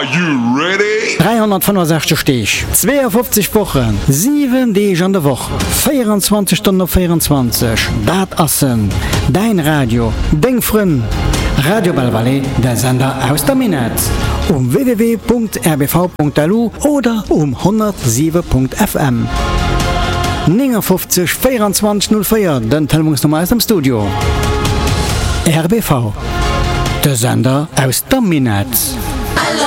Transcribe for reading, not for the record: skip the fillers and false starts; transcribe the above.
Are you ready? 365 Stich, 52 Wochen, 7 Tage an der Woche, 24 Stunden auf 24. Dat assen, dein Radio, dein Freund. Radio Belvalais, der Sender aus der Minette. Um www.rbv.lu oder um 107.fm. 59 24 04, den Telefonnummer aus dem Studio. RBV, der Sender aus der Minette.